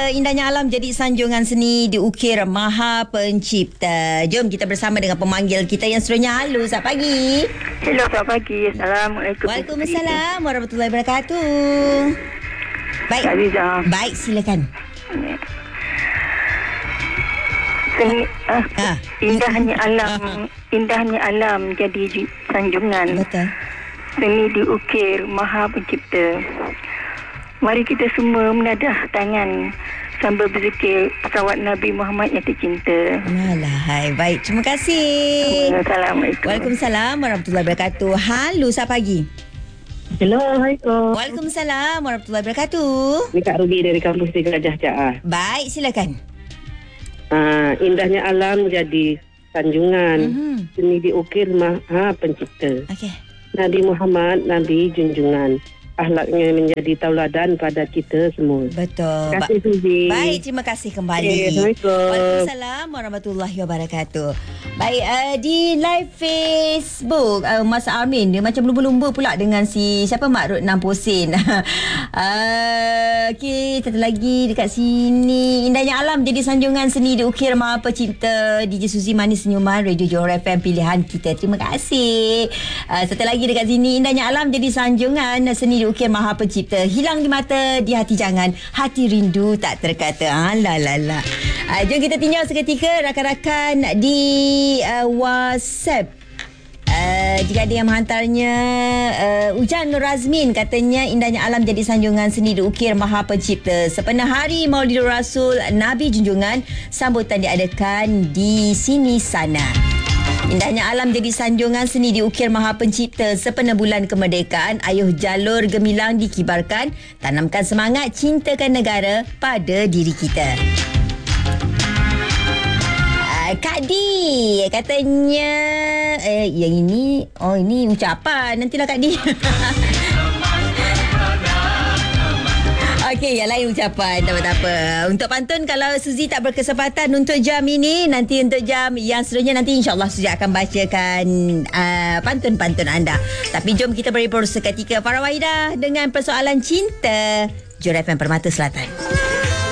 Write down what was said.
indahnya alam jadi sanjungan seni diukir Maha Pencipta. Jom kita bersama dengan pemanggil kita yang seterusnya. Halo, selamat pagi. Hello, selamat pagi. Assalamualaikum. Waalaikumsalam warahmatullahi wabarakatuh. Baik. Azizah. Baik, silakan. Indahnya alam jadi sanjungan. Betul. Seni diukir Maha Pencipta. Mari kita semua menadah tangan sambil berzikir salawat Nabi Muhammad yang tercinta. Alahai, baik. Terima kasih. Assalamualaikum. Waalaikumsalam warahmatullahi wabarakatuh. Halo, selamat pagi. Hello, Assalamualaikum. Waalaikumsalam warahmatullahi wabarakatuh. Ini Kak Ruby dari kampus Tiga Gajah Jaah. Baik, silakan. Indahnya alam jadi sanjungan. Seni diukir Maha Pencipta. Okey. Nabi Muhammad, Nabi junjungan. Akhlaknya menjadi tauladan pada kita semua. Betul. Terima kasih, Suzy. Baik, terima kasih kembali. Assalamualaikum. Waalaikumsalam warahmatullahi wabarakatuh. Baik, di live Facebook Mas Armin, dia macam lumba-lumba pula dengan si siapa Mak Rod 60 sen. Okey, satu lagi dekat sini. Indahnya alam jadi sanjungan seni diukir Maha Pencipta. DJ Suzy Manis Senyuman, Radio Johor FM pilihan kita. Terima kasih. Satu lagi dekat sini. Indahnya alam jadi sanjungan seni diukir Maha Pencipta. Hilang di mata, di hati jangan. Hati rindu tak terkata. Alalala. Jom kita tinjau seketika rakan-rakan di WhatsApp. Jika ada yang menghantarnya, Ujan Nur Azmin katanya indahnya alam jadi sanjungan seni diukir Maha Pencipta. Sepenuh hari Maulidur Rasul Nabi junjungan, sambutan diadakan di sini sana. Indahnya alam jadi sanjungan seni diukir Maha Pencipta. Sepenuh bulan kemerdekaan, ayuh jalur gemilang dikibarkan. Tanamkan semangat cintakan negara pada diri kita. Kak Di katanya yang ini ini ucapan. Nantilah Kak Di. Okey, yang lain ucapan. Tak apa. Untuk pantun, kalau Suzy tak berkesempatan untuk jam ini, nanti untuk jam yang seterusnya nanti insyaAllah Suzy akan bacakan pantun-pantun anda. Tapi jom kita beri seketika Farah Wahidah dengan persoalan cinta. Johor FM Permata Selatan.